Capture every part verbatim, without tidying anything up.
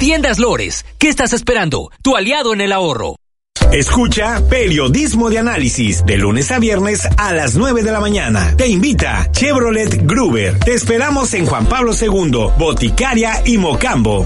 Tiendas Lores, ¿qué estás esperando? Tu aliado en el ahorro. Escucha Periodismo de Análisis de lunes a viernes a las nueve de la mañana. Te invita Chevrolet Gruber. Te esperamos en Juan Pablo segundo, Boticaria y Mocambo.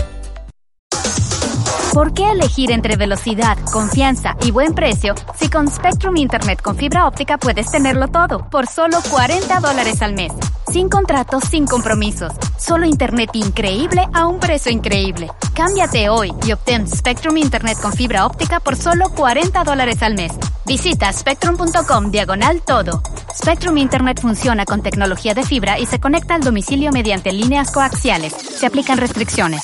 ¿Por qué elegir entre velocidad, confianza y buen precio si con Spectrum Internet con fibra óptica puedes tenerlo todo por solo cuarenta dólares al mes? Sin contratos, sin compromisos. Solo internet increíble a un precio increíble. Cámbiate hoy y obtén Spectrum Internet con fibra óptica por solo cuarenta dólares al mes. Visita spectrum.com diagonal todo. Spectrum Internet funciona con tecnología de fibra y se conecta al domicilio mediante líneas coaxiales. Se aplican restricciones.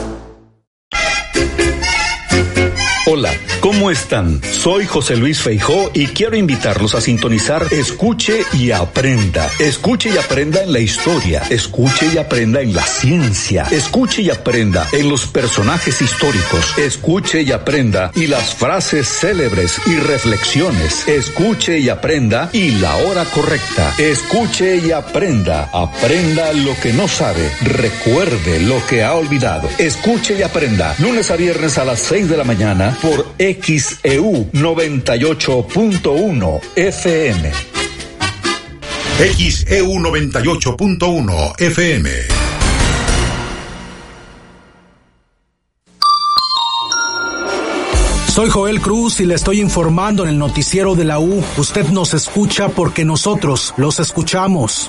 Hola, ¿cómo están? Soy José Luis Feijó y quiero invitarlos a sintonizar Escuche y Aprenda. Escuche y aprenda en la historia, escuche y aprenda en la ciencia, escuche y aprenda en los personajes históricos, escuche y aprenda y las frases célebres y reflexiones, escuche y aprenda y la hora correcta, escuche y aprenda, aprenda lo que no sabe, recuerde lo que ha olvidado, escuche y aprenda, lunes a viernes a las seis de la mañana por X E U noventa y ocho punto uno F M. X E U noventa y ocho punto uno F M. Soy Joel Cruz y le estoy informando en el noticiero de la U. Usted nos escucha porque nosotros los escuchamos.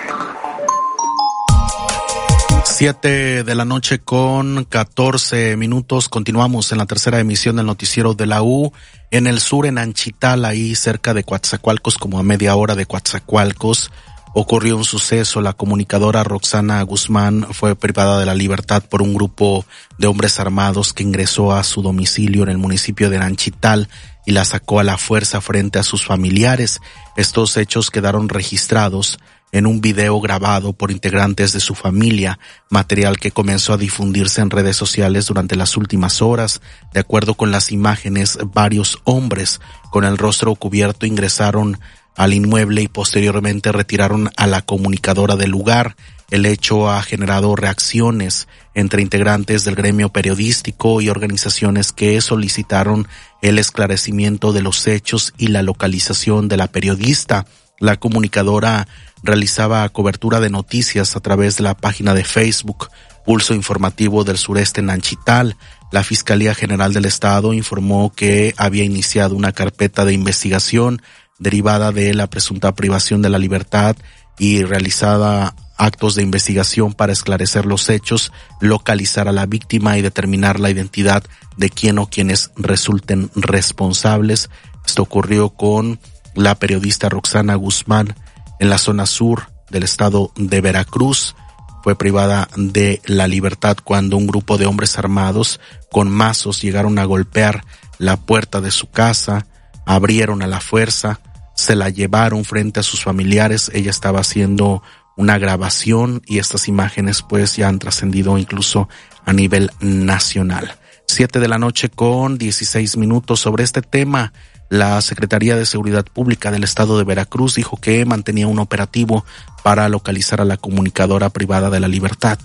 Siete de la noche con catorce minutos. Continuamos en la tercera emisión del noticiero de la U. En el sur, en Anchital, ahí cerca de Coatzacoalcos, como a media hora de Coatzacoalcos, ocurrió un suceso. La comunicadora Roxana Guzmán fue privada de la libertad por un grupo de hombres armados que ingresó a su domicilio en el municipio de Anchital y la sacó a la fuerza frente a sus familiares. Estos hechos quedaron registrados en un video grabado por integrantes de su familia, material que comenzó a difundirse en redes sociales durante las últimas horas. De acuerdo con las imágenes, varios hombres con el rostro cubierto ingresaron al inmueble y posteriormente retiraron a la comunicadora del lugar. El hecho ha generado reacciones entre integrantes del gremio periodístico y organizaciones que solicitaron el esclarecimiento de los hechos y la localización de la periodista. La comunicadora realizaba cobertura de noticias a través de la página de Facebook Pulso Informativo del Sureste en Anchital. La Fiscalía General del Estado informó que había iniciado una carpeta de investigación derivada de la presunta privación de la libertad y realizada actos de investigación para esclarecer los hechos, localizar a la víctima y determinar la identidad de quien o quienes resulten responsables. Esto ocurrió con la periodista Roxana Guzmán en la zona sur del estado de Veracruz. Fue privada de la libertad cuando un grupo de hombres armados con mazos llegaron a golpear la puerta de su casa, abrieron a la fuerza, se la llevaron frente a sus familiares. Ella estaba haciendo una grabación y estas imágenes pues ya han trascendido incluso a nivel nacional. Siete de la noche con dieciséis minutos. Sobre este tema, la Secretaría de Seguridad Pública del Estado de Veracruz dijo que mantenía un operativo para localizar a la comunicadora privada de la libertad.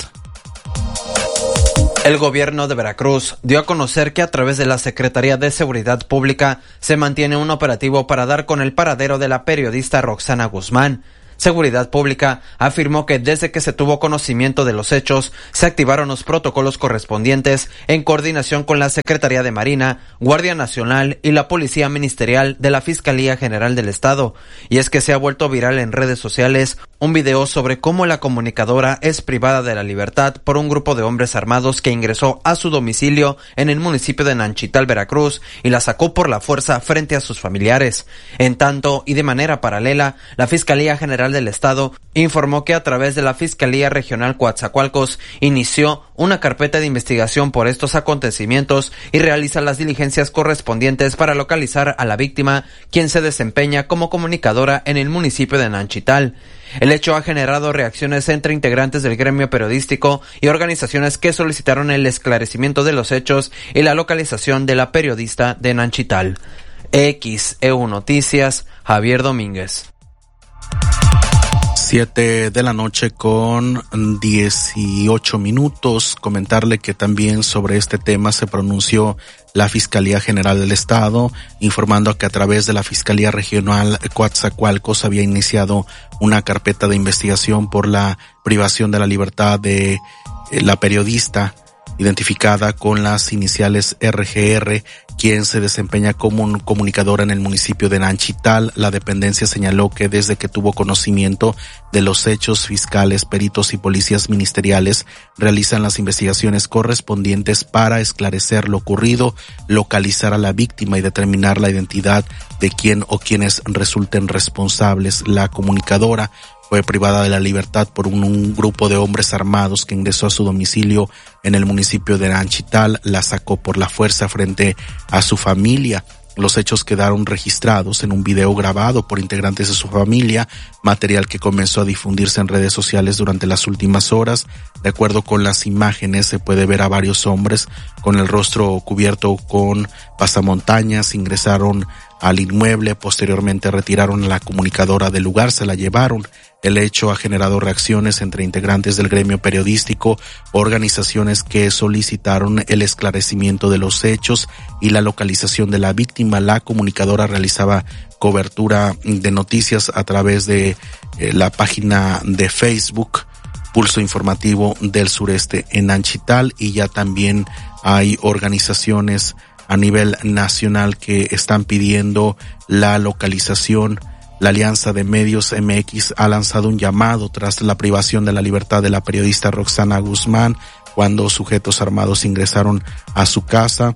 El gobierno de Veracruz dio a conocer que a través de la Secretaría de Seguridad Pública se mantiene un operativo para dar con el paradero de la periodista Roxana Guzmán. Seguridad Pública afirmó que desde que se tuvo conocimiento de los hechos, se activaron los protocolos correspondientes en coordinación con la Secretaría de Marina, Guardia Nacional y la Policía Ministerial de la Fiscalía General del Estado. Y es que se ha vuelto viral en redes sociales un video sobre cómo la comunicadora es privada de la libertad por un grupo de hombres armados que ingresó a su domicilio en el municipio de Nanchital, Veracruz, y la sacó por la fuerza frente a sus familiares. En tanto, y de manera paralela, la Fiscalía General del Estado informó que a través de la Fiscalía Regional Coatzacoalcos inició una carpeta de investigación por estos acontecimientos y realiza las diligencias correspondientes para localizar a la víctima, quien se desempeña como comunicadora en el municipio de Nanchital. El hecho ha generado reacciones entre integrantes del gremio periodístico y organizaciones que solicitaron el esclarecimiento de los hechos y la localización de la periodista de Nanchital. X E U Noticias, Javier Domínguez. Siete de la noche con dieciocho minutos. Comentarle que también sobre este tema se pronunció la Fiscalía General del Estado, informando que a través de la Fiscalía Regional Coatzacoalcos había iniciado una carpeta de investigación por la privación de la libertad de eh, la periodista identificada con las iniciales R G R, quien se desempeña como un comunicadora en el municipio de Nanchital. La dependencia señaló que desde que tuvo conocimiento de los hechos, fiscales, peritos y policías ministeriales realizan las investigaciones correspondientes para esclarecer lo ocurrido, localizar a la víctima y determinar la identidad de quien o quienes resulten responsables. La comunicadora fue privada de la libertad por un, un grupo de hombres armados que ingresó a su domicilio en el municipio de Nanchital, la sacó por la fuerza frente a su familia. Los hechos quedaron registrados en un video grabado por integrantes de su familia, material que comenzó a difundirse en redes sociales durante las últimas horas. De acuerdo con las imágenes, se puede ver a varios hombres con el rostro cubierto con pasamontañas, ingresaron al inmueble, posteriormente retiraron a la comunicadora del lugar, se la llevaron. El hecho ha generado reacciones entre integrantes del gremio periodístico, organizaciones que solicitaron el esclarecimiento de los hechos y la localización de la víctima. La comunicadora realizaba cobertura de noticias a través de eh, la página de Facebook Pulso Informativo del Sureste en Nanchital, y ya también hay organizaciones a nivel nacional que están pidiendo la localización. La Alianza de Medios M X ha lanzado un llamado tras la privación de la libertad de la periodista Roxana Guzmán, cuando sujetos armados ingresaron a su casa.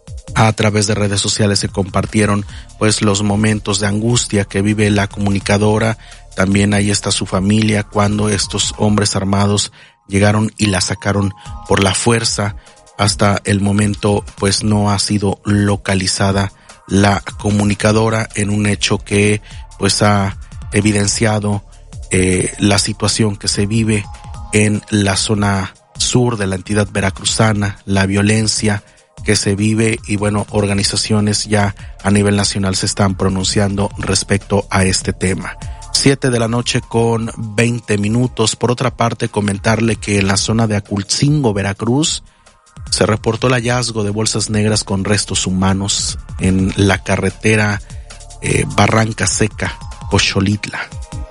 A través de redes sociales se compartieron pues los momentos de angustia que vive la comunicadora. También ahí está su familia cuando estos hombres armados llegaron y la sacaron por la fuerza. Hasta el momento pues no ha sido localizada la comunicadora, en un hecho que pues ha evidenciado eh, la situación que se vive en la zona sur de la entidad veracruzana, la violencia que se vive, y bueno, organizaciones ya a nivel nacional se están pronunciando respecto a este tema. Siete de la noche con veinte minutos. Por otra parte, comentarle que en la zona de Acultzingo, Veracruz, se reportó el hallazgo de bolsas negras con restos humanos en la carretera eh, Barranca Seca, Coxolitla.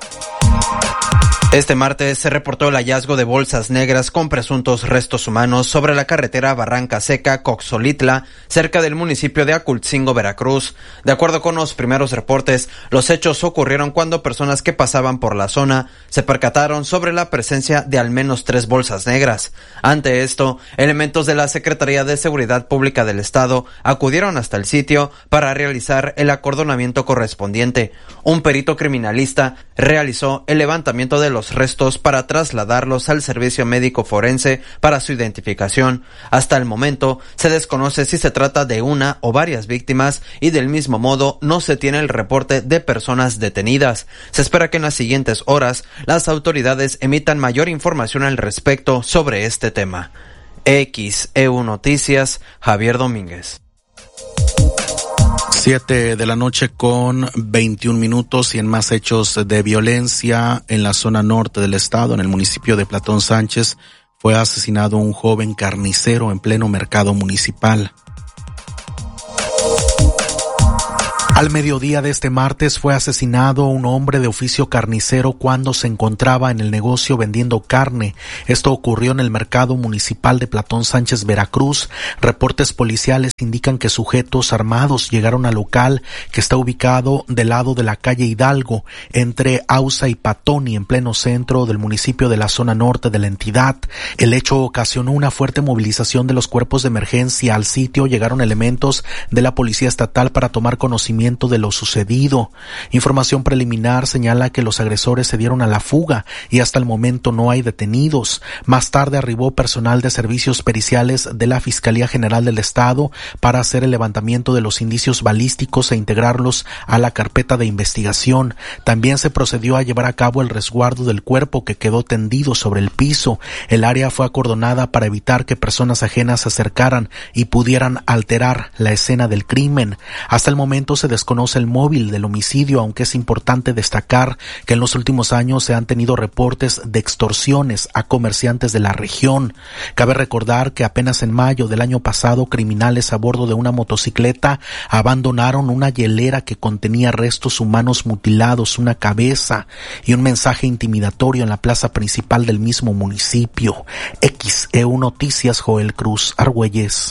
Este martes se reportó el hallazgo de bolsas negras con presuntos restos humanos sobre la carretera Barranca Seca, Coxolitla, cerca del municipio de Acultzingo, Veracruz. De acuerdo con los primeros reportes, los hechos ocurrieron cuando personas que pasaban por la zona se percataron sobre la presencia de al menos tres bolsas negras. Ante esto, elementos de la Secretaría de Seguridad Pública del Estado acudieron hasta el sitio para realizar el acordonamiento correspondiente. Un perito criminalista realizó el levantamiento de los los restos para trasladarlos al servicio médico forense para su identificación. Hasta el momento se desconoce si se trata de una o varias víctimas, y del mismo modo no se tiene el reporte de personas detenidas. Se espera que en las siguientes horas las autoridades emitan mayor información al respecto sobre este tema. X E U Noticias, Javier Domínguez. Siete de la noche con veintiún minutos, y en más hechos de violencia en la zona norte del estado, en el municipio de Platón Sánchez, fue asesinado un joven carnicero en pleno mercado municipal. Al mediodía de este martes fue asesinado un hombre de oficio carnicero cuando se encontraba en el negocio vendiendo carne. Esto ocurrió en el mercado municipal de Platón Sánchez, Veracruz. Reportes policiales indican que sujetos armados llegaron al local, que está ubicado del lado de la calle Hidalgo, entre Ausa y Patoni, en pleno centro del municipio de la zona norte de la entidad. El hecho ocasionó una fuerte movilización de los cuerpos de emergencia. Al sitio llegaron elementos de la Policía Estatal para tomar conocimiento de lo sucedido. Información preliminar señala que los agresores se dieron a la fuga y hasta el momento no hay detenidos. Más tarde arribó personal de servicios periciales de la Fiscalía General del Estado para hacer el levantamiento de los indicios balísticos e integrarlos a la carpeta de investigación. También se procedió a llevar a cabo el resguardo del cuerpo, que quedó tendido sobre el piso. El área fue acordonada para evitar que personas ajenas se acercaran y pudieran alterar la escena del crimen. Hasta el momento se desconoce el móvil del homicidio, aunque es importante destacar que en los últimos años se han tenido reportes de extorsiones a comerciantes de la región. Cabe recordar que apenas en mayo del año pasado, criminales a bordo de una motocicleta abandonaron una hielera que contenía restos humanos mutilados, una cabeza y un mensaje intimidatorio en la plaza principal del mismo municipio. X E U Noticias, Joel Cruz Argüelles.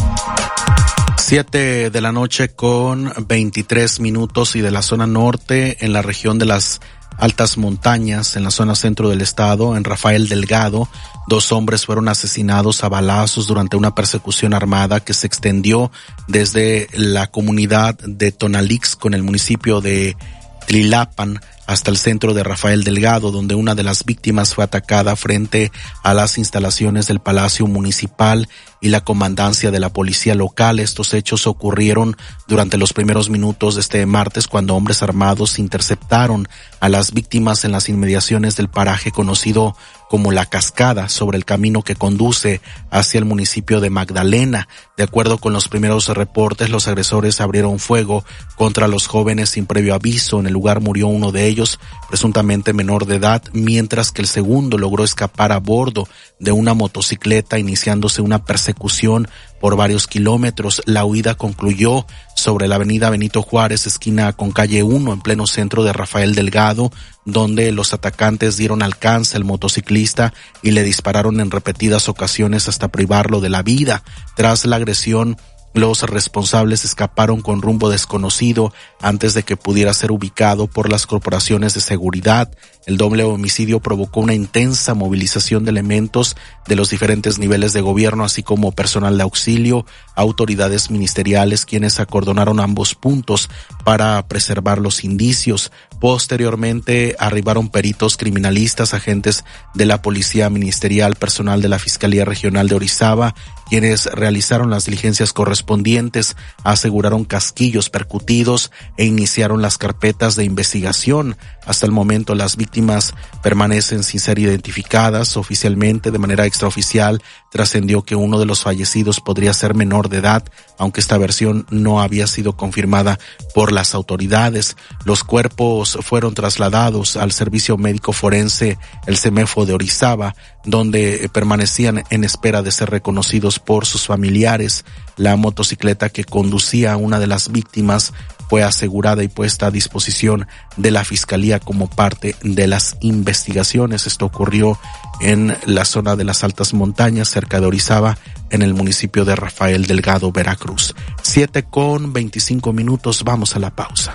Siete de la noche con veintitrés minutos y de la zona norte, en la región de las altas montañas, en la zona centro del estado, en Rafael Delgado, dos hombres fueron asesinados a balazos durante una persecución armada que se extendió desde la comunidad de Tonalix con el municipio de Tlilapan hasta el centro de Rafael Delgado, donde una de las víctimas fue atacada frente a las instalaciones del Palacio Municipal y la comandancia de la policía local. Estos hechos ocurrieron durante los primeros minutos de este martes, cuando hombres armados interceptaron a las víctimas en las inmediaciones del paraje conocido como La Cascada, sobre el camino que conduce hacia el municipio de Magdalena. De acuerdo con los primeros reportes, los agresores abrieron fuego contra los jóvenes sin previo aviso. En el lugar murió uno de ellos, presuntamente menor de edad, mientras que el segundo logró escapar a bordo de una motocicleta, iniciándose una persecución por varios kilómetros. La huida concluyó sobre la avenida Benito Juárez, esquina con calle uno, en pleno centro de Rafael Delgado, donde los atacantes dieron alcance al motociclista y le dispararon en repetidas ocasiones hasta privarlo de la vida. Tras la agresión, los responsables escaparon con rumbo desconocido antes de que pudiera ser ubicado por las corporaciones de seguridad. El doble homicidio provocó una intensa movilización de elementos de los diferentes niveles de gobierno, así como personal de auxilio, autoridades ministeriales, quienes acordonaron ambos puntos para preservar los indicios. Posteriormente arribaron peritos criminalistas, agentes de la Policía Ministerial, personal de la Fiscalía Regional de Orizaba, quienes realizaron las diligencias correspondientes, aseguraron casquillos percutidos e iniciaron las carpetas de investigación. Hasta el momento las víctimas permanecen sin ser identificadas. Oficialmente, de manera extraoficial, trascendió que uno de los fallecidos podría ser menor de edad, aunque esta versión no había sido confirmada por las autoridades. Los cuerpos fueron trasladados al Servicio Médico Forense, el CEMEFO de Orizaba, donde permanecían en espera de ser reconocidos por sus familiares. La motocicleta que conducía a una de las víctimas fue asegurada y puesta a disposición de la Fiscalía como parte de las investigaciones. Esto ocurrió en la zona de las altas montañas, cerca de Orizaba, en el municipio de Rafael Delgado, Veracruz. Siete con veinticinco minutos, vamos a la pausa.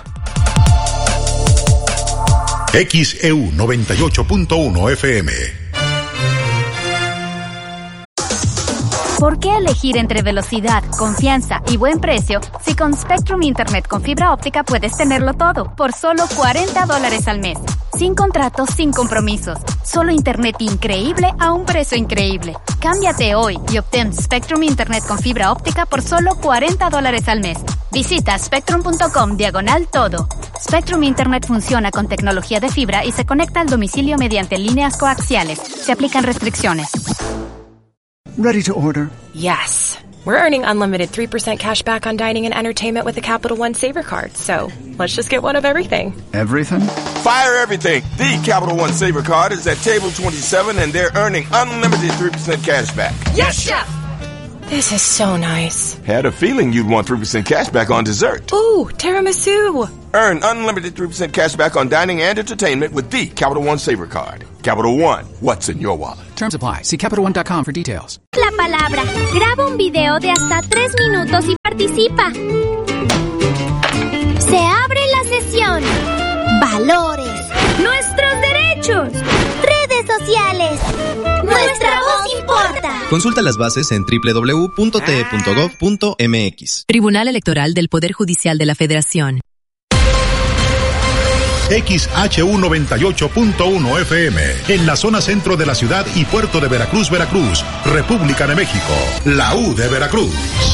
X E U noventa y ocho punto uno F M. ¿Por qué elegir entre velocidad, confianza y buen precio si con Spectrum Internet con fibra óptica puedes tenerlo todo por solo cuarenta dólares al mes? Sin contratos, sin compromisos. Solo internet increíble a un precio increíble. Cámbiate hoy y obtén Spectrum Internet con fibra óptica por solo cuarenta dólares al mes. Visita spectrum.com diagonal todo. Spectrum Internet funciona con tecnología de fibra y se conecta al domicilio mediante líneas coaxiales. Se aplican restricciones. Ready to order? Yes. We're earning unlimited three percent cash back on dining and entertainment with the Capital One Saver Card, so let's just get one of everything. Everything? Fire everything! The Capital One Saver Card is at table twenty-seven and they're earning unlimited three percent cash back. Yes, Chef! This is so nice. Had a feeling you'd want three percent cash back on dessert. Ooh, tiramisu! Earn unlimited three percent cash back on dining and entertainment with the Capital One Saver Card. Capital One, what's in your wallet? Terms apply. See Capital One dot com for details. La palabra. Graba un video de hasta tres minutos y participa. Se abre la sesión. Valores. Nuestros derechos. Redes sociales. Nuestra voz importa. Consulta las bases en doble u doble u doble u punto t e punto gov punto m x. Tribunal Electoral del Poder Judicial de la Federación. X H U noventa y ocho punto uno F M, en la zona centro de la ciudad y puerto de Veracruz, Veracruz, República de México, la U de Veracruz.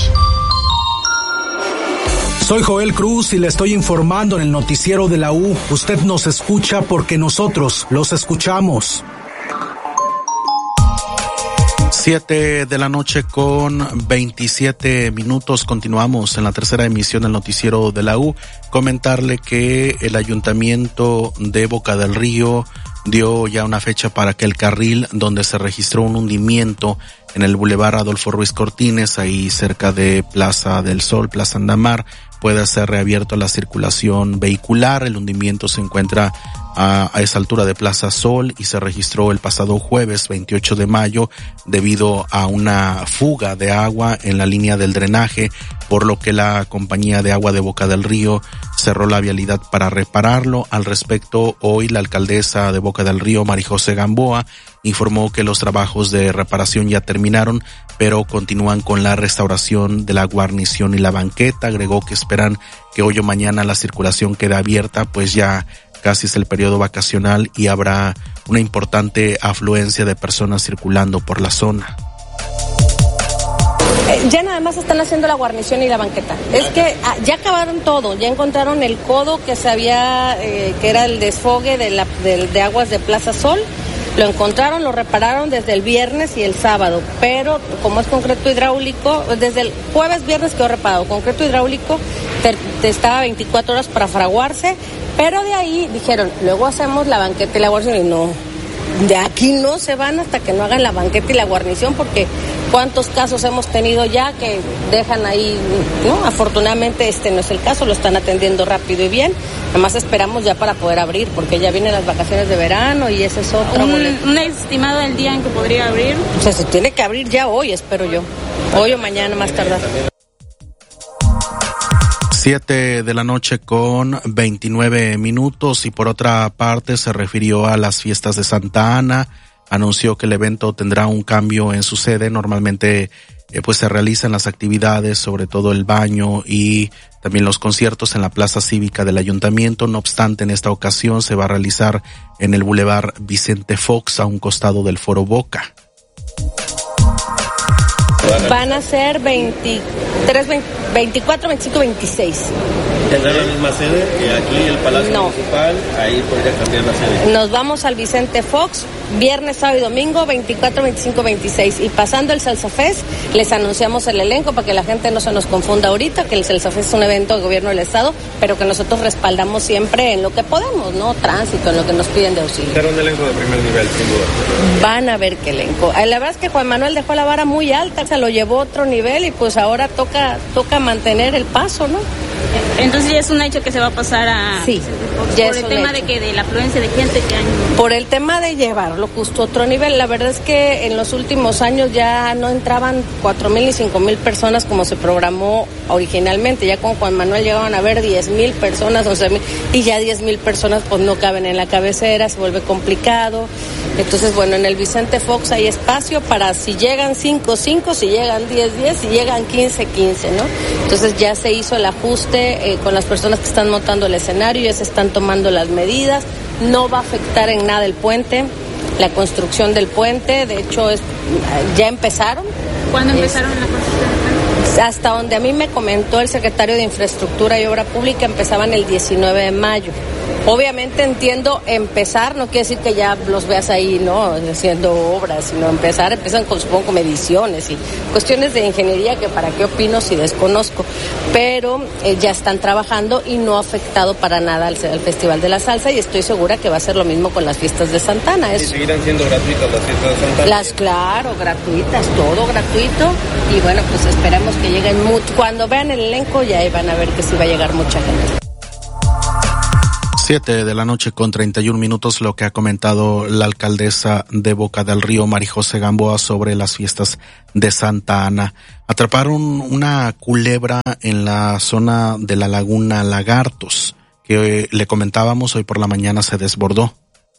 Soy Joel Cruz y le estoy informando en el noticiero de la U. Usted nos escucha porque nosotros los escuchamos. Siete de la noche con veintisiete minutos. Continuamos en la tercera emisión del noticiero de la U. Comentarle que el ayuntamiento de Boca del Río dio ya una fecha para que el carril donde se registró un hundimiento en el bulevar Adolfo Ruiz Cortines, ahí cerca de Plaza del Sol, Plaza Andamar, pueda ser reabierto a la circulación vehicular. El hundimiento se encuentra a, a esa altura de Plaza Sol y se registró el pasado jueves veintiocho de mayo debido a una fuga de agua en la línea del drenaje, por lo que la compañía de agua de Boca del Río cerró la vialidad para repararlo. Al respecto, hoy la alcaldesa de Boca del Río, María José Gamboa, informó que los trabajos de reparación ya terminaron, pero continúan con la restauración de la guarnición y la banqueta. Agregó que esperan que hoy o mañana la circulación quede abierta, pues ya casi es el periodo vacacional y habrá una importante afluencia de personas circulando por la zona. Ya nada más están haciendo la guarnición y la banqueta. Es que ah, ya acabaron todo, ya encontraron el codo que se había, eh, que era el desfogue de, la, de, de aguas de Plaza Sol. Lo encontraron, lo repararon desde el viernes y el sábado, pero como es concreto hidráulico, desde el jueves, viernes quedó reparado. Concreto hidráulico te, te estaba veinticuatro horas para fraguarse, pero de ahí dijeron, luego hacemos la banqueta y la guarnición, y no, de aquí no se van hasta que no hagan la banqueta y la guarnición, porque cuántos casos hemos tenido ya que dejan ahí, ¿no? Afortunadamente este no es el caso, lo están atendiendo rápido y bien. Además esperamos ya para poder abrir, porque ya vienen las vacaciones de verano y ese es otro. ¿Un, un estimado del día en que podría abrir? O sea, se tiene que abrir ya hoy, espero yo. Hoy o mañana más tardar. Siete de la noche con veintinueve minutos. Y por otra parte se refirió a las fiestas de Santa Ana. Anunció que el evento tendrá un cambio en su sede. Normalmente eh, pues se realizan las actividades, sobre todo el baño y también los conciertos en la plaza cívica del ayuntamiento. No obstante, en esta ocasión se va a realizar en el Boulevard Vicente Fox, a un costado del Foro Boca. Van a ser veintitrés, veinticuatro, veinticinco, veintiséis. ¿Tendrá la misma sede que aquí el Palacio no. Municipal? Ahí podría cambiar la sede. Nos vamos al Vicente Fox, viernes, sábado y domingo, veinticuatro, veinticinco, veintiséis. Y pasando el Salsa Fest, les anunciamos el elenco para que la gente no se nos confunda ahorita, que el Salsa Fest es un evento del gobierno del estado, pero que nosotros respaldamos siempre en lo que podemos, ¿no? Tránsito, en lo que nos piden de auxilio. Será un elenco de primer nivel, sin duda. Van a ver qué elenco. La verdad es que Juan Manuel dejó la vara muy alta, se lo llevó a otro nivel y pues ahora toca, toca mantener el paso, ¿no? Entonces ya es un hecho que se va a pasar a... Sí, por, ya por es el un tema hecho. de que de la afluencia de gente que hay... Por el tema de llevarlo justo a otro nivel. La verdad es que en los últimos años ya no entraban cuatro mil ni cinco mil personas como se programó originalmente. Ya con Juan Manuel llegaban a ver diez mil personas, once mil, y ya diez mil personas pues no caben en la cabecera, se vuelve complicado. Entonces, bueno, en el Vicente Fox hay espacio para si llegan cinco, cinco, si llegan diez, diez, si llegan quince, quince, ¿no? Entonces ya se hizo el ajuste eh, con las personas que están montando el escenario, ya se están tomando las medidas. No va a afectar en nada el puente, la construcción del puente, de hecho es, ya empezaron. ¿Cuándo empezaron es, la construcción del puente? Hasta donde a mí me comentó el secretario de Infraestructura y Obra Pública, empezaban el diecinueve de mayo. Obviamente entiendo empezar, no quiere decir que ya los veas ahí, ¿no? Haciendo obras, sino empezar, empiezan con, supongo, con mediciones y cuestiones de ingeniería que para qué opino si desconozco, pero eh, ya están trabajando y no ha afectado para nada al, al Festival de la Salsa y estoy segura que va a ser lo mismo con las fiestas de Santa Ana. ¿Y seguirán siendo gratuitas las fiestas de Santa Ana? Las, claro, gratuitas, todo gratuito y bueno, pues esperamos que lleguen mucho. Cuando vean el elenco ya van a ver que sí va a llegar mucha gente. Siete de la noche con treinta y un minutos, lo que ha comentado la alcaldesa de Boca del Río, María José Gamboa, sobre las fiestas de Santa Ana. Atraparon una culebra en la zona de la laguna Lagartos, que le comentábamos hoy por la mañana se desbordó.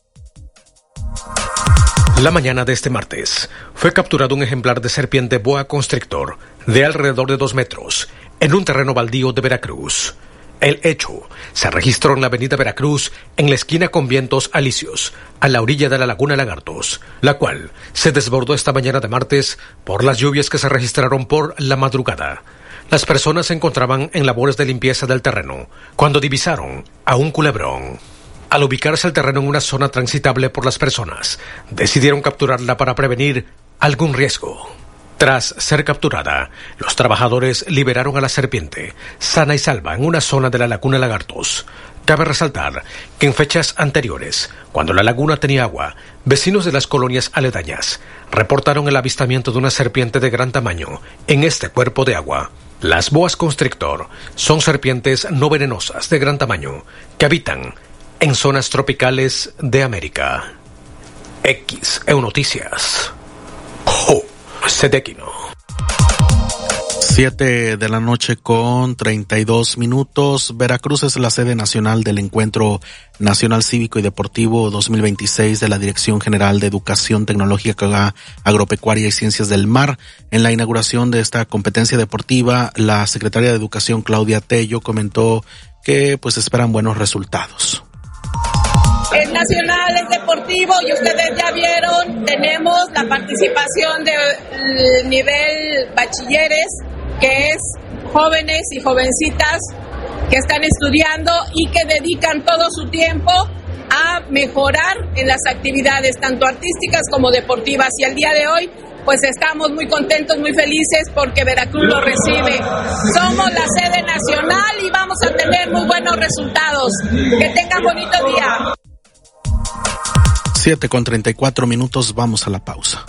La mañana de este martes fue capturado un ejemplar de serpiente boa constrictor de alrededor de dos metros en un terreno baldío de Veracruz. El hecho se registró en la avenida Veracruz, en la esquina con Vientos Alicios, a la orilla de la laguna Lagartos, la cual se desbordó esta mañana de martes por las lluvias que se registraron por la madrugada. Las personas se encontraban en labores de limpieza del terreno cuando divisaron a un culebrón. Al ubicarse el terreno en una zona transitable por las personas, decidieron capturarla para prevenir algún riesgo. Tras ser capturada, los trabajadores liberaron a la serpiente, sana y salva, en una zona de la laguna Lagartos. Cabe resaltar que en fechas anteriores, cuando la laguna tenía agua, vecinos de las colonias aledañas reportaron el avistamiento de una serpiente de gran tamaño en este cuerpo de agua. Las boas constrictor son serpientes no venenosas de gran tamaño que habitan en zonas tropicales de América. X E U Noticias. Oh, Sedequino. Siete de la noche con treinta y dos minutos. Veracruz es la sede nacional del Encuentro Nacional Cívico y Deportivo dos mil veintiséis de la Dirección General de Educación Tecnológica Agropecuaria y Ciencias del Mar. En la inauguración de esta competencia deportiva, la secretaria de Educación, Claudia Tello, comentó que pues esperan buenos resultados. Es nacional, es deportivo y ustedes ya vieron, tenemos la participación del nivel bachilleres, que es jóvenes y jovencitas que están estudiando y que dedican todo su tiempo a mejorar en las actividades tanto artísticas como deportivas, y al día de hoy pues estamos muy contentos, muy felices porque Veracruz lo recibe. Somos la sede nacional y vamos a tener muy buenos resultados. Que tengan bonito día. Siete con treinta y cuatro minutos, vamos a la pausa.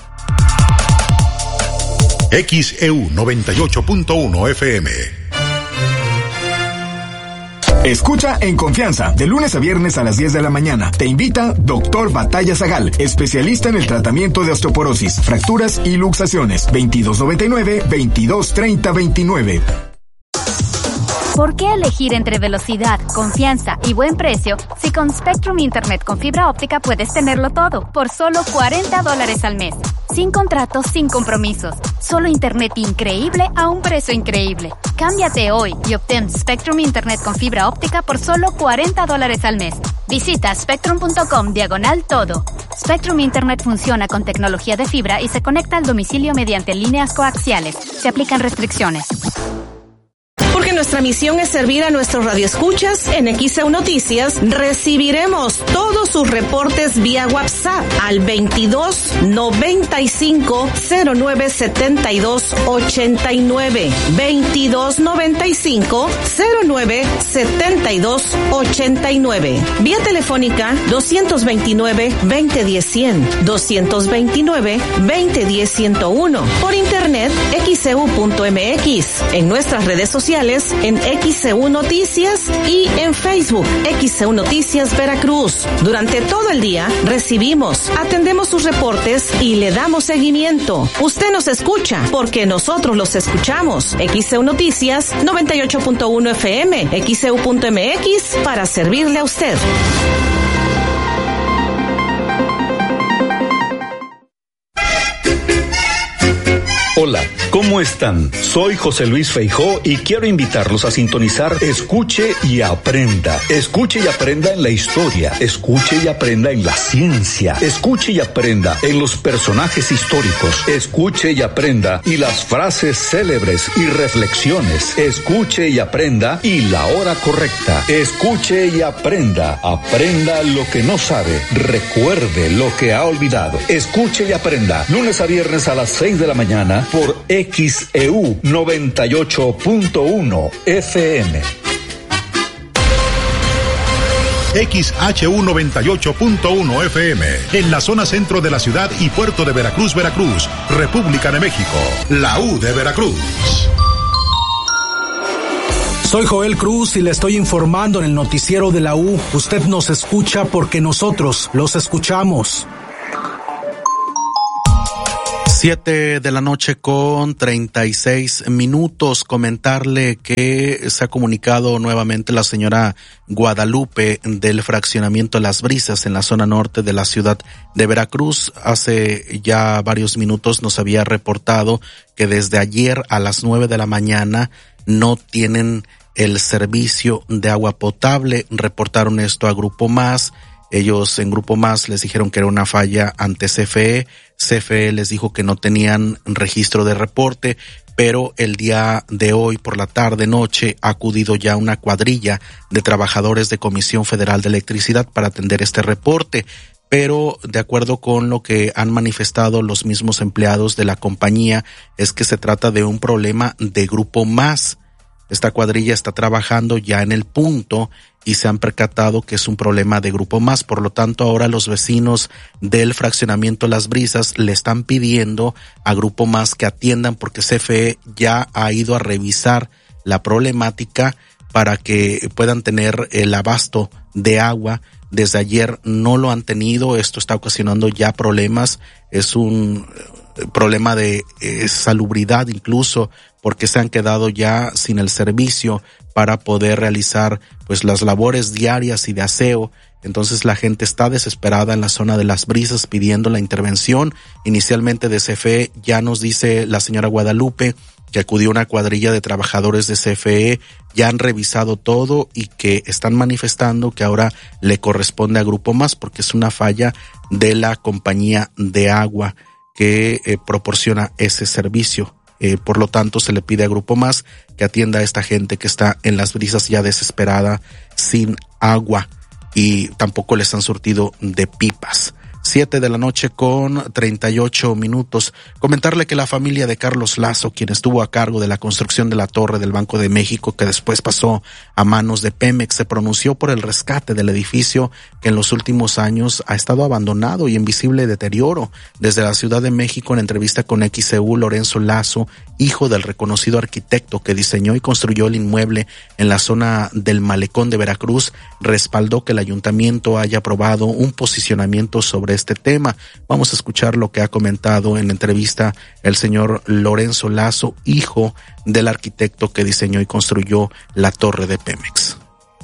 X E U noventa y ocho punto uno F M. Escucha en confianza, de lunes a viernes a las diez de la mañana. Te invita Doctor Batalla Zagal, especialista en el tratamiento de osteoporosis, fracturas y luxaciones. veintidós noventa y nueve, veintidós treinta veintinueve. ¿Por qué elegir entre velocidad, confianza y buen precio si con Spectrum Internet con fibra óptica puedes tenerlo todo por solo cuarenta dólares al mes? Sin contratos, sin compromisos. Solo internet increíble a un precio increíble. Cámbiate hoy y obtén Spectrum Internet con fibra óptica por solo cuarenta dólares al mes. Visita spectrum punto com diagonal todo. Spectrum Internet funciona con tecnología de fibra y se conecta al domicilio mediante líneas coaxiales. Se aplican restricciones. Porque nuestra misión es servir a nuestros radioescuchas, en X E U Noticias recibiremos todos sus reportes vía WhatsApp al veintidós noventa y cinco cero nueve setenta y dos ochenta y nueve. veintidós noventa y cinco cero nueve setenta y dos ochenta y nueve. Vía telefónica doscientos veintinueve veinte diez cien, doscientos veintinueve veinte diez ciento uno. Por internet x e u punto m x. En nuestras redes sociales en X E U Noticias y en Facebook X E U Noticias Veracruz. Durante todo el día recibimos, atendemos sus reportes y le damos seguimiento. Usted nos escucha porque nosotros los escuchamos. X E U Noticias noventa y ocho punto uno F M, x e u punto m x para servirle a usted. Hola, ¿cómo están? Soy José Luis Feijó y quiero invitarlos a sintonizar Escuche y Aprenda. Escuche y aprenda en la historia, escuche y aprenda en la ciencia, escuche y aprenda en los personajes históricos, escuche y aprenda y las frases célebres y reflexiones, escuche y aprenda y la hora correcta, escuche y aprenda, aprenda lo que no sabe, recuerde lo que ha olvidado, escuche y aprenda, lunes a viernes a las seis de la mañana por X E U noventa y ocho punto uno F M. X H U noventa y ocho punto uno F M, en la zona centro de la ciudad y puerto de Veracruz, Veracruz, República de México, la U de Veracruz. Soy Joel Cruz y le estoy informando en el noticiero de la U. Usted nos escucha porque nosotros los escuchamos. Siete de la noche con treinta y seis minutos. Comentarle que se ha comunicado nuevamente la señora Guadalupe del fraccionamiento Las Brisas en la zona norte de la ciudad de Veracruz. Hace ya varios minutos nos había reportado que desde ayer a las nueve de la mañana no tienen el servicio de agua potable. Reportaron esto a Grupo Más. Ellos en Grupo Más les dijeron que era una falla ante C F E. C F E les dijo que no tenían registro de reporte, pero el día de hoy por la tarde noche ha acudido ya una cuadrilla de trabajadores de Comisión Federal de Electricidad para atender este reporte. pero de acuerdo con lo que han manifestado los mismos empleados de la compañía, es que se trata de un problema de Grupo Más. Esta cuadrilla está trabajando ya en el punto y se han percatado que es un problema de Grupo Más. Por lo tanto, ahora los vecinos del fraccionamiento Las Brisas le están pidiendo a Grupo Más que atiendan, porque C F E ya ha ido a revisar la problemática para que puedan tener el abasto de agua. Desde ayer no lo han tenido. Esto está ocasionando ya problemas. Es un problema de eh, salubridad incluso, porque se han quedado ya sin el servicio para poder realizar pues las labores diarias y de aseo. Entonces la gente está desesperada en la zona de Las Brisas pidiendo la intervención inicialmente de C F E. Ya nos dice la señora Guadalupe que acudió una cuadrilla de trabajadores de C F E, ya han revisado todo y que están manifestando que ahora le corresponde a Grupo Más, porque es una falla de la compañía de agua que eh, proporciona ese servicio. Eh, por lo tanto, se le pide a Grupo Más que atienda a esta gente que está en Las Brisas ya desesperada, sin agua, y tampoco les han surtido de pipas. Siete de la noche con treinta y ocho minutos. Comentarle que la familia de Carlos Lazo, quien estuvo a cargo de la construcción de la torre del Banco de México, que después pasó a manos de Pemex, se pronunció por el rescate del edificio que en los últimos años ha estado abandonado y en visible deterioro. Desde la Ciudad de México, en entrevista con X C U, Lorenzo Lazo, hijo del reconocido arquitecto que diseñó y construyó el inmueble en la zona del Malecón de Veracruz, respaldó que el ayuntamiento haya aprobado un posicionamiento sobre este tema. Vamos a escuchar lo que ha comentado en la entrevista el señor Lorenzo Lazo, hijo del arquitecto que diseñó y construyó la torre de Pemex.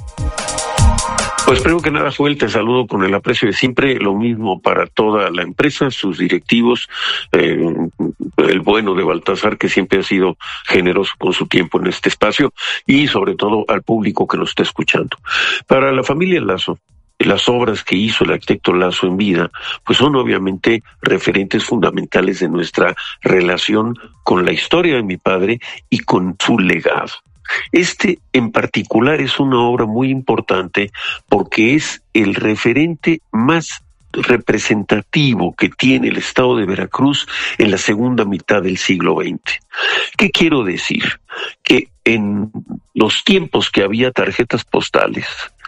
Pues primero que nada, Joel, te saludo con el aprecio de siempre, lo mismo para toda la empresa, sus directivos, eh, el bueno de Baltasar, que siempre ha sido generoso con su tiempo en este espacio, y sobre todo al público que nos está escuchando. Para la familia Lazo, las obras que hizo el arquitecto Lazo en vida, pues son obviamente referentes fundamentales de nuestra relación con la historia de mi padre y con su legado. Este en particular es una obra muy importante porque es el referente más representativo que tiene el estado de Veracruz en la segunda mitad del siglo veinte. ¿Qué quiero decir? Que en los tiempos que había tarjetas postales,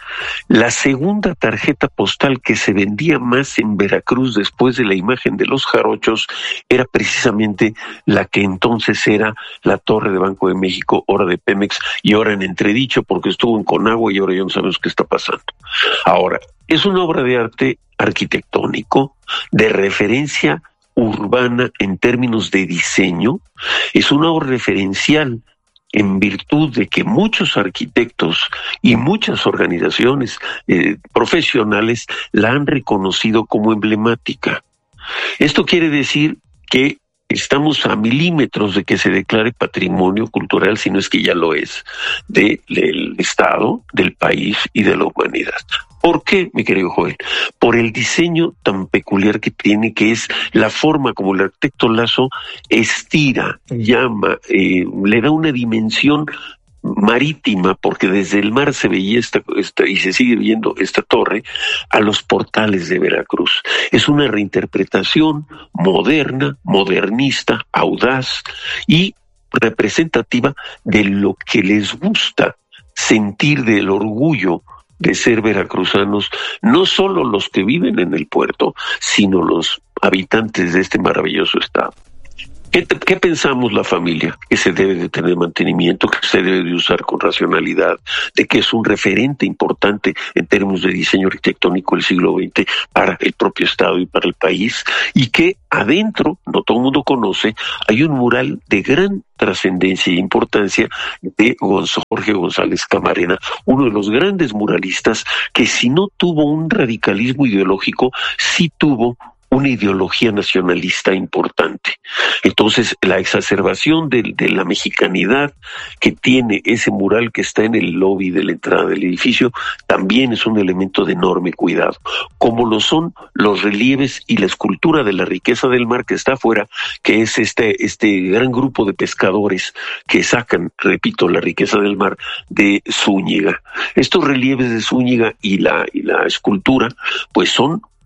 la segunda tarjeta postal que se vendía más en Veracruz después de la imagen de los jarochos era precisamente la que entonces era la torre de Banco de México, ahora de Pemex y ahora en entredicho porque estuvo en Conagua y ahora ya no sabemos qué está pasando. Ahora, es una obra de arte arquitectónico de referencia urbana en términos de diseño, es una obra referencial en virtud de que muchos arquitectos y muchas organizaciones eh, profesionales la han reconocido como emblemática. Esto quiere decir que estamos a milímetros de que se declare patrimonio cultural, si no es que ya lo es, de, del Estado, del país y de la humanidad. ¿Por qué, mi querido Joel? Por el diseño tan peculiar que tiene, que es la forma como el arquitecto Lazo estira, llama, eh, le da una dimensión marítima, porque desde el mar se veía esta, esta y se sigue viendo esta torre, a los portales de Veracruz. Es una reinterpretación moderna, modernista, audaz y representativa de lo que les gusta sentir del orgullo de ser veracruzanos, no solo los que viven en el puerto, sino los habitantes de este maravilloso estado. ¿Qué, ¿Qué pensamos la familia? Que se debe de tener mantenimiento, que se debe de usar con racionalidad, de que es un referente importante en términos de diseño arquitectónico del siglo veinte para el propio Estado y para el país, y que adentro, no todo el mundo conoce, hay un mural de gran trascendencia e importancia de Jorge González Camarena, uno de los grandes muralistas que, si no tuvo un radicalismo ideológico, sí tuvo una ideología nacionalista importante. Entonces, la exacerbación de, de la mexicanidad que tiene ese mural que está en el lobby de la entrada del edificio también es un elemento de enorme cuidado, como lo son los relieves y la escultura de la riqueza del mar que está afuera, que es este, este gran grupo de pescadores que sacan, repito, la riqueza del mar de Zúñiga. Estos relieves de Zúñiga y la, y la escultura, pues son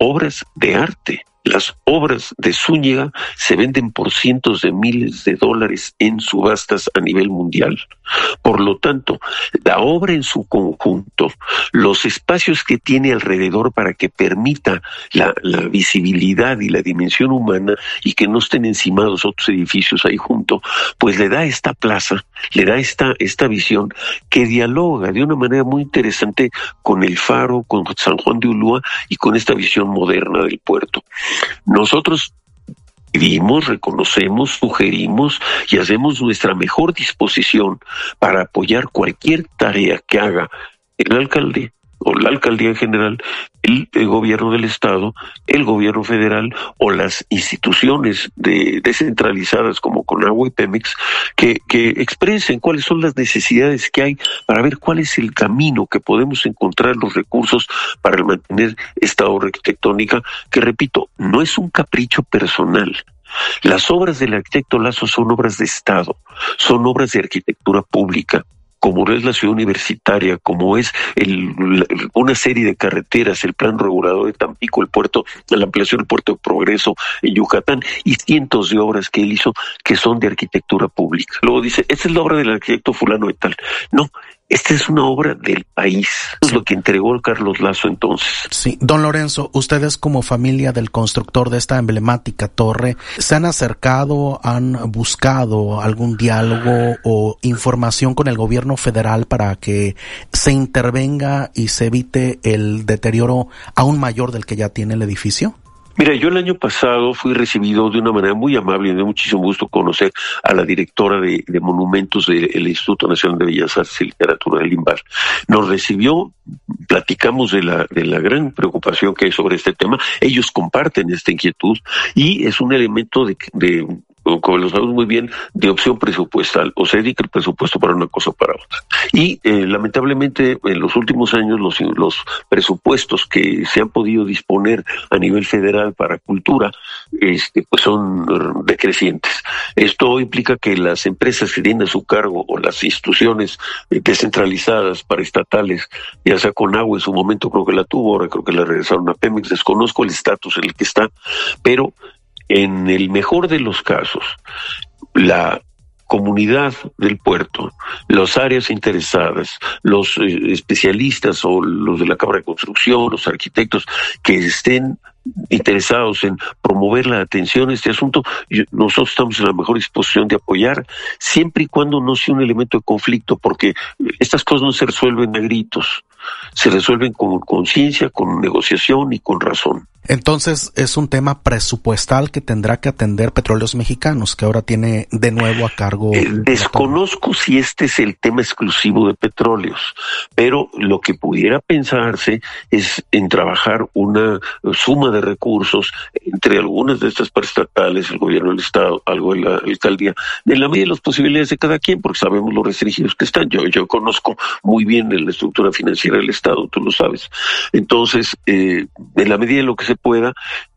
obras de arte. Las obras de Zúñiga se venden por cientos de miles de dólares en subastas a nivel mundial. Por lo tanto, la obra en su conjunto, los espacios que tiene alrededor para que permita la, la visibilidad y la dimensión humana y que no estén encimados otros edificios ahí junto, pues le da esta plaza, le da esta, esta visión que dialoga de una manera muy interesante con el Faro, con San Juan de Ulúa y con esta visión moderna del puerto. Nosotros pedimos, reconocemos, sugerimos y hacemos nuestra mejor disposición para apoyar cualquier tarea que haga el alcalde o la alcaldía en general, el, el gobierno del estado, el gobierno federal o las instituciones de, descentralizadas como Conagua y Pemex que, que expresen cuáles son las necesidades que hay para ver cuál es el camino que podemos encontrar los recursos para mantener esta obra arquitectónica que, repito, no es un capricho personal. Las obras del arquitecto Lazo son obras de Estado, son obras de arquitectura pública, como es la ciudad universitaria, como es el, una serie de carreteras, el plan regulador de Tampico, el puerto, la ampliación del puerto de Progreso en Yucatán y cientos de obras que él hizo que son de arquitectura pública. Luego dice, esta es la obra del arquitecto fulano de tal. No, esta es una obra del país. Es lo que entregó Carlos Lazo entonces. Sí, don Lorenzo, ustedes como familia del constructor de esta emblemática torre, ¿se han acercado, han buscado algún diálogo o información con el gobierno federal para que se intervenga y se evite el deterioro aún mayor del que ya tiene el edificio? Mira, yo el año pasado fui recibido de una manera muy amable y me dio muchísimo gusto conocer a la directora de, de monumentos del Instituto Nacional de Bellas Artes y Literatura del INVAR. Nos recibió, platicamos de la, de la gran preocupación que hay sobre este tema. Ellos comparten esta inquietud y es un elemento de, de como lo sabemos muy bien, de opción presupuestal, o se dedica el presupuesto para una cosa o para otra. Y eh, lamentablemente en los últimos años los, los presupuestos que se han podido disponer a nivel federal para cultura este, pues son decrecientes. Esto implica que las empresas que tienen a su cargo o las instituciones eh, descentralizadas paraestatales, ya sea Conagua en su momento creo que la tuvo, ahora creo que la regresaron a Pemex, desconozco el estatus en el que está, pero en el mejor de los casos, la comunidad del puerto, las áreas interesadas, los eh, especialistas o los de la Cámara de Construcción, los arquitectos que estén interesados en promover la atención a este asunto, yo, nosotros estamos en la mejor disposición de apoyar, siempre y cuando no sea un elemento de conflicto, porque estas cosas no se resuelven a gritos, se resuelven con conciencia, con negociación y con razón. Entonces es un tema presupuestal que tendrá que atender Petróleos Mexicanos, que ahora tiene de nuevo a cargo. Eh, desconozco si este es el tema exclusivo de Petróleos, pero lo que pudiera pensarse es en trabajar una suma de recursos entre algunas de estas paraestatales, el gobierno del estado, algo de la alcaldía, de la medida de las posibilidades de cada quien, porque sabemos los restringidos que están. Yo, yo conozco muy bien la estructura financiera del estado, tú lo sabes. Entonces, eh, en la medida de lo que se pueda,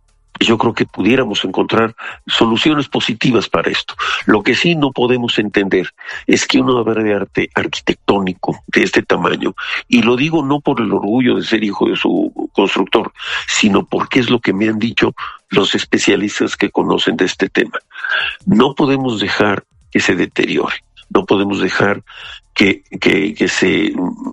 yo creo que pudiéramos encontrar soluciones positivas para esto. Lo que sí no podemos entender es que una obra de arte arquitectónico de este tamaño, y lo digo no por el orgullo de ser hijo de su constructor, sino porque es lo que me han dicho los especialistas que conocen de este tema. No podemos dejar que se deteriore, no podemos dejar que, que, que se,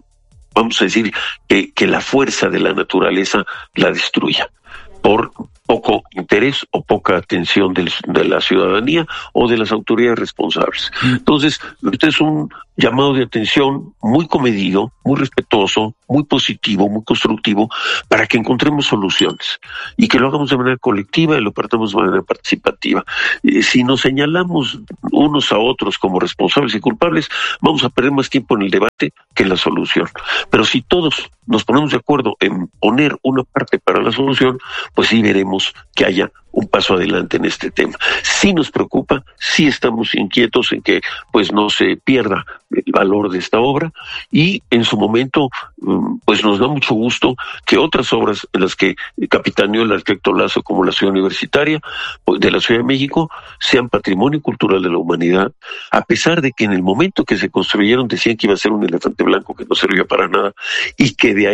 vamos a decir, que, que la fuerza de la naturaleza la destruya por poco interés o poca atención del, de la ciudadanía o de las autoridades responsables. Entonces, este es un llamado de atención muy comedido, muy respetuoso, muy positivo, muy constructivo, para que encontremos soluciones y que lo hagamos de manera colectiva y lo partamos de manera participativa. Eh, si nos señalamos unos a otros como responsables y culpables, vamos a perder más tiempo en el debate que en la solución. Pero si todos nos ponemos de acuerdo en poner una parte para la solución, pues sí veremos que haya un paso adelante en este tema. Sí nos preocupa, sí estamos inquietos en que pues no se pierda el valor de esta obra y en su momento pues nos da mucho gusto que otras obras en las que capitaneó el arquitecto Lazo, como la Ciudad Universitaria de la Ciudad de México, sean patrimonio cultural de la humanidad, a pesar de que en el momento que se construyeron decían que iba a ser un elefante blanco que no servía para nada y que de ahí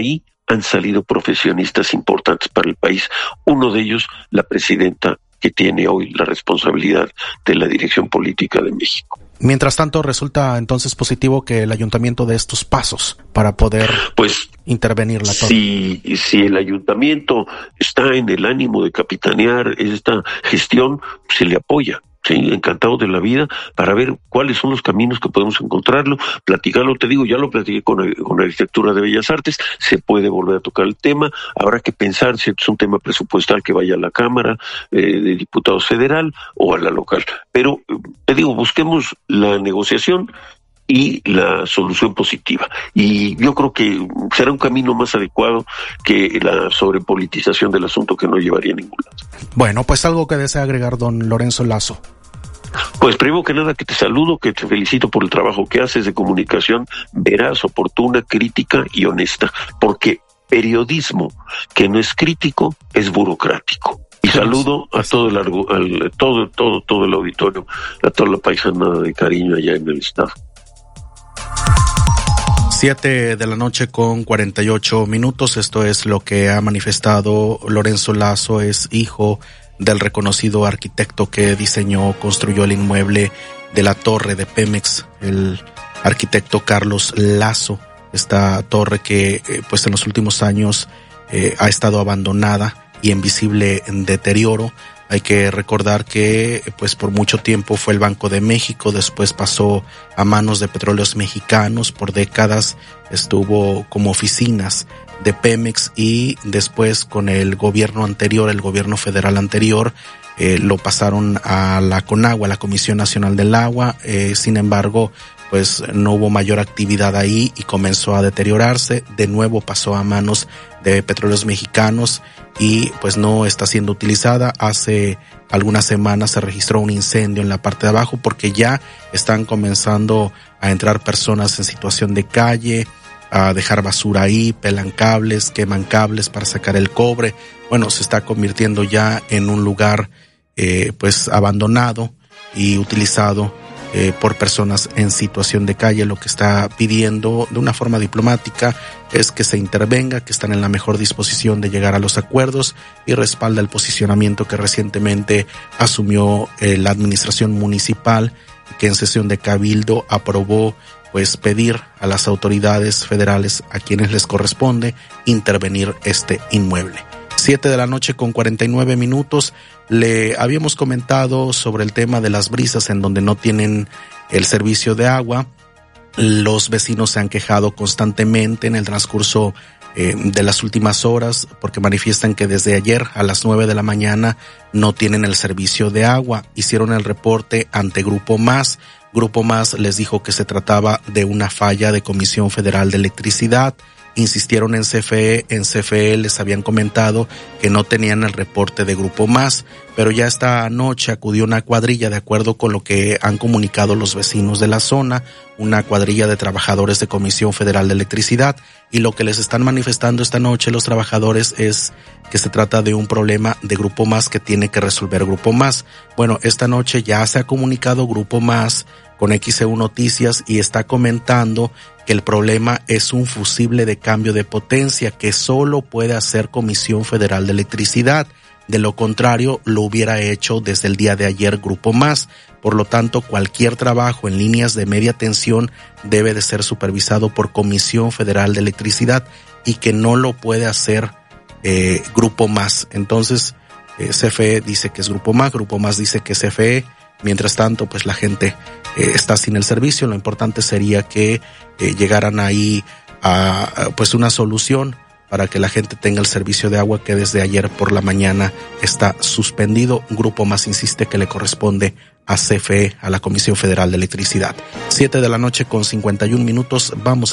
han salido profesionistas importantes para el país. Uno de ellos, la presidenta que tiene hoy la responsabilidad de la dirección política de México. Mientras tanto, resulta entonces positivo que el ayuntamiento dé estos pasos para poder pues intervenir la torre. Si, si el ayuntamiento está en el ánimo de capitanear esta gestión, se le apoya. Sí, encantado de la vida para ver cuáles son los caminos que podemos encontrarlo, platicarlo, te digo, ya lo platiqué con, con la Arquitectura de Bellas Artes, se puede volver a tocar el tema, habrá que pensar si es un tema presupuestal que vaya a la Cámara eh, de Diputados Federal o a la local, pero te digo, busquemos la negociación y la solución positiva. Y yo creo que será un camino más adecuado que la sobrepolitización del asunto, que no llevaría a ningún lado. Bueno, pues algo que desea agregar don Lorenzo Lazo. Pues primero que nada que te saludo, que te felicito por el trabajo que haces de comunicación veraz, oportuna, crítica y honesta, porque periodismo que no es crítico es burocrático. Y saludo a todo el al, todo todo todo el auditorio, a toda la paisanada de cariño allá en el estado. Siete de la noche con cuarenta y ocho minutos. Esto es lo que ha manifestado Lorenzo Lazo. Es hijo del reconocido arquitecto que diseñó, construyó el inmueble de la torre de Pemex, el arquitecto Carlos Lazo. Esta torre que eh, pues en los últimos años eh, ha estado abandonada y en visible deterioro. Hay que recordar que pues por mucho tiempo fue el Banco de México, después pasó a manos de Petróleos Mexicanos, por décadas estuvo como oficinas de Pemex y después con el gobierno anterior, el gobierno federal anterior, eh, lo pasaron a la CONAGUA, la Comisión Nacional del Agua. Eh, sin embargo, pues no hubo mayor actividad ahí y comenzó a deteriorarse. De nuevo pasó a manos de Petróleos Mexicanos y pues no está siendo utilizada. Hace algunas semanas se registró un incendio en la parte de abajo porque ya están comenzando a entrar personas en situación de calle, a dejar basura ahí, pelan cables, queman cables para sacar el cobre. Bueno, se está convirtiendo ya en un lugar eh, pues abandonado y utilizado Eh, por personas en situación de calle. Lo que está pidiendo de una forma diplomática es que se intervenga, que están en la mejor disposición de llegar a los acuerdos y respalda el posicionamiento que recientemente asumió eh, la administración municipal, que en sesión de cabildo aprobó pues pedir a las autoridades federales a quienes les corresponde intervenir este inmueble. Siete de la noche con cuarenta y nueve minutos. Le habíamos comentado sobre el tema de las brisas en donde no tienen el servicio de agua. Los vecinos se han quejado constantemente en el transcurso eh, de las últimas horas porque manifiestan que desde ayer a las nueve de la mañana no tienen el servicio de agua. Hicieron el reporte ante Grupo Más. Grupo Más les dijo que se trataba de una falla de Comisión Federal de Electricidad. Insistieron en C F E, en C F E les habían comentado que no tenían el reporte de Grupo Más, pero ya esta noche acudió una cuadrilla, de acuerdo con lo que han comunicado los vecinos de la zona, una cuadrilla de trabajadores de Comisión Federal de Electricidad, y lo que les están manifestando esta noche los trabajadores es que se trata de un problema de Grupo Más que tiene que resolver Grupo Más. Bueno, esta noche ya se ha comunicado Grupo Más con X E U Noticias y está comentando que el problema es un fusible de cambio de potencia que solo puede hacer Comisión Federal de Electricidad. De lo contrario, lo hubiera hecho desde el día de ayer Grupo Más. Por lo tanto, cualquier trabajo en líneas de media tensión debe de ser supervisado por Comisión Federal de Electricidad y que no lo puede hacer eh, Grupo Más. Entonces, eh, C F E dice que es Grupo Más, Grupo Más dice que es C F E. Mientras tanto, pues la gente eh, está sin el servicio. Lo importante sería que eh, llegaran ahí a, a pues una solución para que la gente tenga el servicio de agua que desde ayer por la mañana está suspendido. Un Grupo Más insiste que le corresponde a C F E, a la Comisión Federal de Electricidad. Siete de la noche con cincuenta y un minutos. Vamos